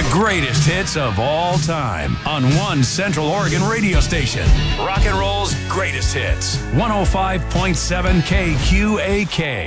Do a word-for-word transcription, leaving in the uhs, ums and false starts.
greatest hits of all time on one Central Oregon radio station. Rock and roll's greatest hits. one oh five point seven K Q A K.